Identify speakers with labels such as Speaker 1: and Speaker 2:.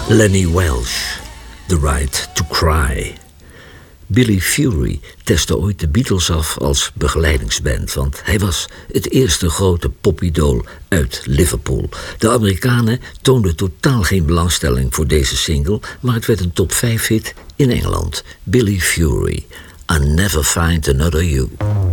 Speaker 1: Lenny Welsh, The Right to Cry. Billy Fury testte ooit de Beatles af als begeleidingsband, want hij was het eerste grote popidool uit Liverpool. De Amerikanen toonden totaal geen belangstelling voor deze single, maar het werd een top 5 hit in Engeland. Billy Fury, I Never Find Another You.